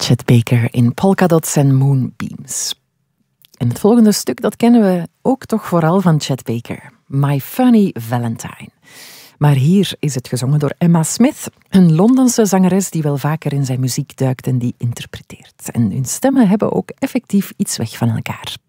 Chet Baker in Polka Dots en Moonbeams. En het volgende stuk, dat kennen we ook toch vooral van Chet Baker. My Funny Valentine. Maar hier is het gezongen door Emma Smith, een Londense zangeres die wel vaker in zijn muziek duikt en die interpreteert. En hun stemmen hebben ook effectief iets weg van elkaar.